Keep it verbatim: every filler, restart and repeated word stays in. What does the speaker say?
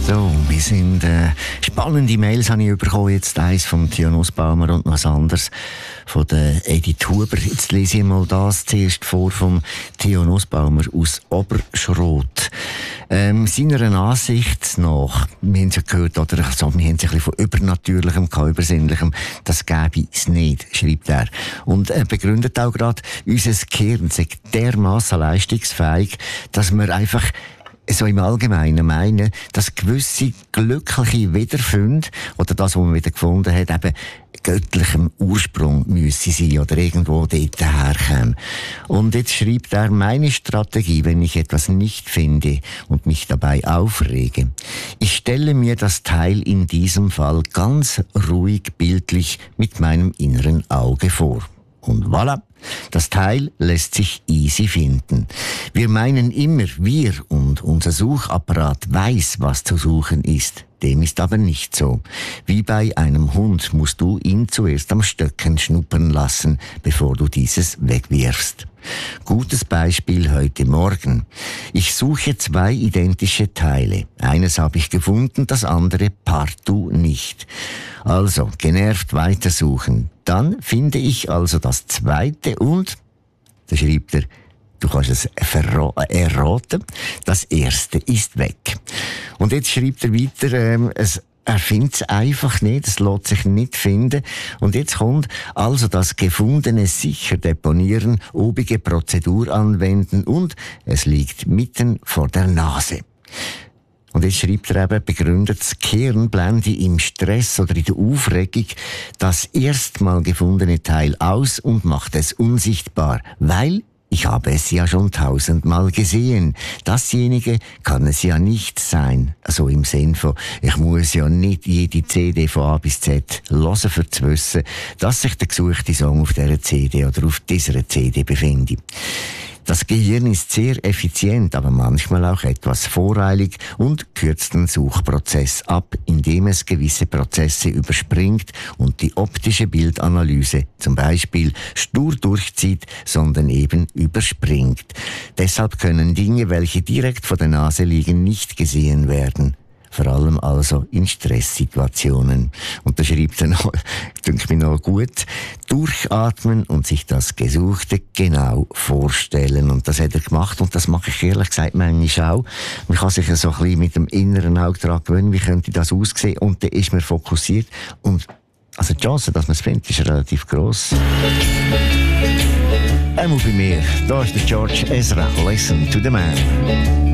So, wir sind äh, spannende Mails habe ich bekommen, jetzt eins von Theo Nussbaumer und noch was anderes von der Edith Huber. Jetzt lese ich mal das zuerst vor vom Theo Nussbaumer aus Oberschrot. Ähm, seiner Ansicht nach, wir haben es ja gehört, oder also, wir haben es ein bisschen von Übernatürlichem, Übersinnlichem, das gäbe es nicht, schreibt er. Und er begründet auch gerade, unser Gehirn sei dermassen leistungsfähig, dass wir einfach so im Allgemeinen meinen, dass gewisse glückliche Wiederfunde oder das, was man wieder gefunden hat, eben göttlichem Ursprung müsse sein oder irgendwo dort herkommen. Und jetzt schreibt er, meine Strategie, wenn ich etwas nicht finde und mich dabei aufrege. Ich stelle mir das Teil in diesem Fall ganz ruhig bildlich mit meinem inneren Auge vor. Und voilà, das Teil lässt sich easy finden. Wir meinen immer, wir und unser Suchapparat weiß, was zu suchen ist. Dem ist aber nicht so. Wie bei einem Hund musst du ihn zuerst am Stöcken schnuppern lassen, bevor du dieses wegwirfst. Gutes Beispiel heute Morgen. Ich suche zwei identische Teile. Eines habe ich gefunden, das andere partout nicht. Also, genervt weitersuchen. Dann finde ich also das zweite und, da schreibt er, du kannst es erraten, das erste ist weg. Und jetzt schreibt er weiter, ähm, es Er findet es einfach nicht, es lässt sich nicht finden. Und jetzt kommt also das Gefundene sicher deponieren, obige Prozedur anwenden und es liegt mitten vor der Nase. Und jetzt schreibt er eben, begründet das Gehirn blende im Stress oder in der Aufregung das erstmal gefundene Teil aus und macht es unsichtbar, weil ich habe es ja schon tausendmal gesehen. Dasjenige kann es ja nicht sein. Also im Sinn von, ich muss ja nicht jede C D von A bis Z hören, für zu wissen, dass sich der gesuchte Song auf dieser C D oder auf dieser C D befindet. Das Gehirn ist sehr effizient, aber manchmal auch etwas voreilig und kürzt den Suchprozess ab, indem es gewisse Prozesse überspringt und die optische Bildanalyse zum Beispiel stur durchzieht, sondern eben überspringt. Deshalb können Dinge, welche direkt vor der Nase liegen, nicht gesehen werden. Vor allem also in Stresssituationen. Und da schreibt er noch, denke ich mir noch gut, durchatmen und sich das Gesuchte genau vorstellen. Und das hat er gemacht und das mache ich ehrlich gesagt manchmal auch. Man kann sich so ein bisschen mit dem inneren Auge daran gewöhnen, wie könnte das aussehen, und dann ist man fokussiert. Und also die Chance, dass man es findet, ist relativ gross. Einmal bei mir, da ist der George Ezra, Listen to the Man.